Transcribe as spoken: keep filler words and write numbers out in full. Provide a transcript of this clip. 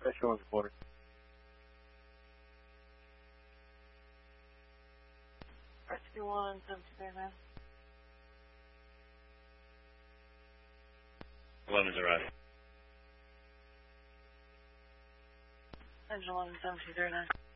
Special one's quarter. Rescue one, seven two three nine. eleven's arrived. Engine one, seven two three nine.